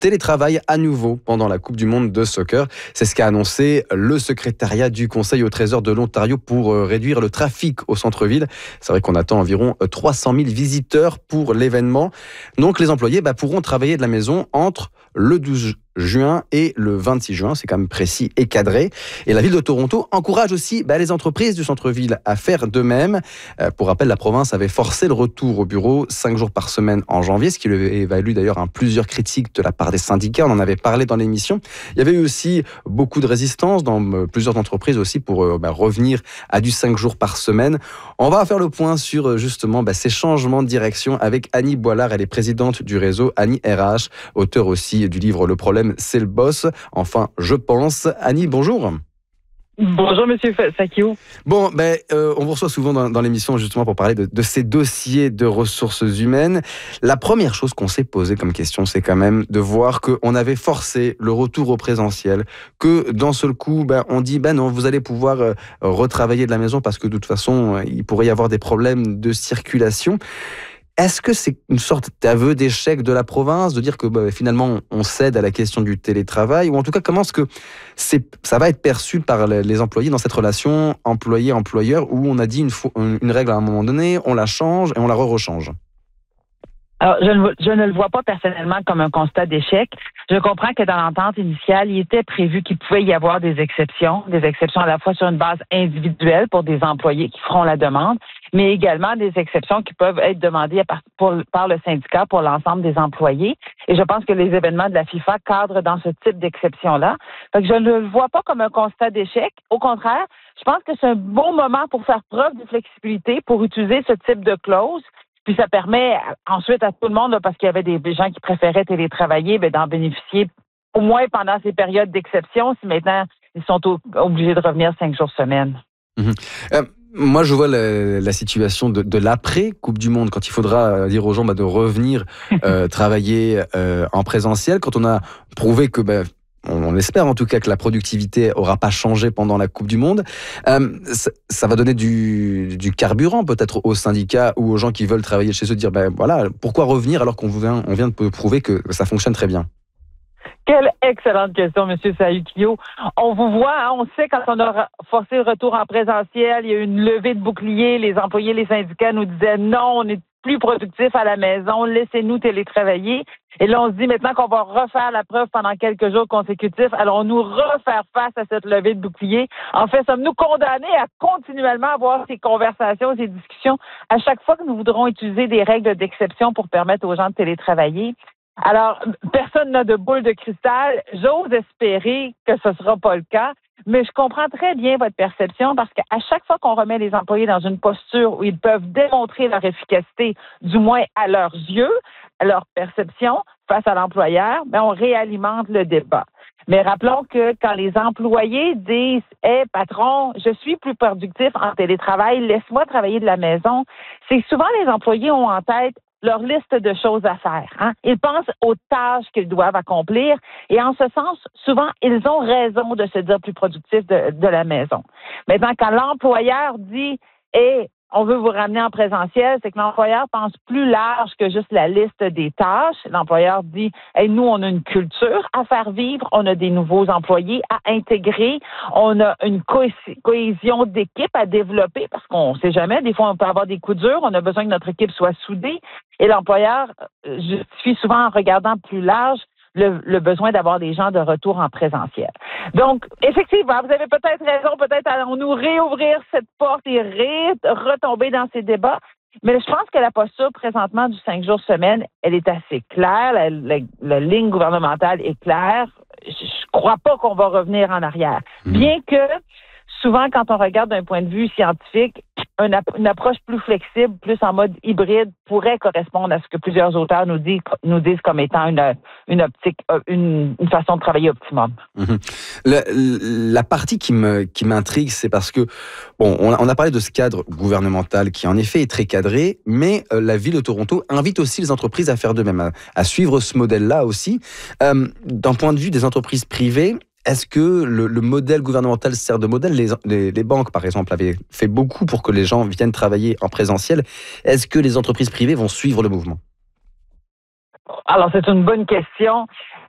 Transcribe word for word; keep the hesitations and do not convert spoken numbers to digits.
télétravail à nouveau pendant la Coupe du Monde de soccer. C'est ce qu'a annoncé le secrétariat du Conseil au Trésor de l'Ontario pour réduire le trafic au centre-ville. C'est vrai qu'on attend environ trois cent mille visiteurs pour l'événement. Donc les employés bah, pourront travailler de la maison entre le douze juin et le vingt-six juin, c'est quand même précis et cadré. Et la ville de Toronto encourage aussi bah, les entreprises du centre-ville à faire de même. Euh, pour rappel, la province avait forcé le retour au bureau cinq jours par semaine en janvier, ce qui lui avait valu d'ailleurs hein, plusieurs critiques de la part des syndicats. On en avait parlé dans l'émission. Il y avait eu aussi beaucoup de résistance dans euh, plusieurs entreprises aussi pour euh, bah, revenir à du cinq jours par semaine. On va faire le point sur euh, justement bah, ces changements de direction avec Annie Boilard. Elle est présidente du réseau Annie R H, auteure aussi du livre Le problème c'est le boss. Enfin, je pense. Annie, bonjour. Bonjour, monsieur Sakiou. Bon, ben, euh, on vous reçoit souvent dans, dans l'émission justement pour parler de, de ces dossiers de ressources humaines. La première chose qu'on s'est posée comme question, c'est quand même de voir qu'on avait forcé le retour au présentiel, que d'un seul coup, ben, on dit, ben non, vous allez pouvoir euh, retravailler de la maison parce que de toute façon, euh, il pourrait y avoir des problèmes de circulation. Est-ce que c'est une sorte d'aveu d'échec de la province, de dire que bah, finalement on cède à la question du télétravail, ou en tout cas comment est-ce que c'est, ça va être perçu par les employés dans cette relation employé-employeur où on a dit une, une règle à un moment donné, on la change et on la re-rechange? Alors, je ne, je ne le vois pas personnellement comme un constat d'échec. Je comprends que dans l'entente initiale, il était prévu qu'il pouvait y avoir des exceptions, des exceptions à la fois sur une base individuelle pour des employés qui feront la demande, mais également des exceptions qui peuvent être demandées par, pour, par le syndicat pour l'ensemble des employés. Et je pense que les événements de la FIFA cadrent dans ce type d'exception-là. Fait que je ne le vois pas comme un constat d'échec. Au contraire, je pense que c'est un bon moment pour faire preuve de flexibilité, pour utiliser ce type de clause. Puis ça permet ensuite à tout le monde, là, parce qu'il y avait des gens qui préféraient télétravailler, bien, d'en bénéficier au moins pendant ces périodes d'exception, si maintenant ils sont au, obligés de revenir cinq jours semaine. Mmh. Euh, moi, je vois la, la situation de, de l'après-Coupe du Monde, quand il faudra dire aux gens bah, de revenir euh, travailler euh, en présentiel, quand on a prouvé que... Bah, on espère en tout cas que la productivité aura pas changé pendant la Coupe du Monde. Euh, ça, ça va donner du, du carburant peut-être aux syndicats ou aux gens qui veulent travailler chez eux, dire ben voilà, pourquoi revenir alors qu'on vient, on vient de prouver que ça fonctionne très bien. Quelle excellente question, M. Saïkio. On vous voit, hein, on sait quand on a forcé le retour en présentiel, il y a eu une levée de boucliers, les employés, les syndicats nous disaient non, on est plus productif à la maison, laissez-nous télétravailler. Et là, on se dit maintenant qu'on va refaire la preuve pendant quelques jours consécutifs, allons-nous refaire face à cette levée de boucliers? En fait, sommes-nous condamnés à continuellement avoir ces conversations, ces discussions à chaque fois que nous voudrons utiliser des règles d'exception pour permettre aux gens de télétravailler? Alors, personne n'a de boule de cristal. J'ose espérer que ce ne sera pas le cas. Mais je comprends très bien votre perception parce qu'à chaque fois qu'on remet les employés dans une posture où ils peuvent démontrer leur efficacité, du moins à leurs yeux, à leur perception face à l'employeur, bien, on réalimente le débat. Mais rappelons que quand les employés disent « Hey, patron, je suis plus productif en télétravail, laisse-moi travailler de la maison », c'est que souvent les employés ont en tête leur liste de choses à faire. Hein? Ils pensent aux tâches qu'ils doivent accomplir et en ce sens, souvent, ils ont raison de se dire plus productifs de, de la maison. Maintenant, quand l'employeur dit « Hey, on veut vous ramener en présentiel », c'est que l'employeur pense plus large que juste la liste des tâches. L'employeur dit « Hey, nous, on a une culture à faire vivre, on a des nouveaux employés à intégrer, on a une co- cohésion d'équipe à développer parce qu'on ne sait jamais, des fois, on peut avoir des coups durs, on a besoin que notre équipe soit soudée. » Et l'employeur justifie souvent en regardant plus large Le, le besoin d'avoir des gens de retour en présentiel. Donc, effectivement, vous avez peut-être raison, peut-être allons-nous réouvrir cette porte et ré- retomber dans ces débats, mais je pense que la posture présentement du cinq jours semaine, elle est assez claire, la, la, la ligne gouvernementale est claire, je ne crois pas qu'on va revenir en arrière. Mmh. Bien que, souvent, quand on regarde d'un point de vue scientifique, une, une approche plus flexible, plus en mode hybride, pourrait correspondre à ce que plusieurs auteurs nous disent, nous disent comme étant une, une optique, une, une façon de travailler optimum. Mmh. Le, la partie qui me, qui m'intrigue, c'est parce que, bon, on a, on a parlé de ce cadre gouvernemental qui, en effet, est très cadré, mais euh, la ville de Toronto invite aussi les entreprises à faire de même, à, à suivre ce modèle-là aussi. Euh, d'un point de vue des entreprises privées, est-ce que le, le modèle gouvernemental sert de modèle? les, les, les banques, par exemple, avaient fait beaucoup pour que les gens viennent travailler en présentiel. Est-ce que les entreprises privées vont suivre le mouvement? Alors, c'est une bonne question.